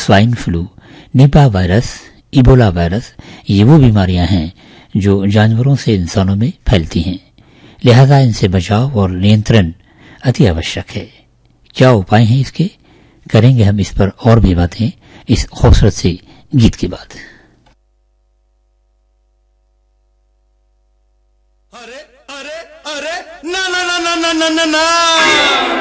Swine flu, Nipah virus, Ebola virus, ये वो बीमारियां हैं जो जानवरों से इंसानों में फैलती हैं। लिहाजा इनसे बचाव और नियंत्रण अति आवश्यक है। क्या उपाय हैं इसके, करेंगे हम इस पर और भी बातें इस खूबसूरत से गीत के बाद। अरे अरे अरे ना ना ना ना ना ना ना ना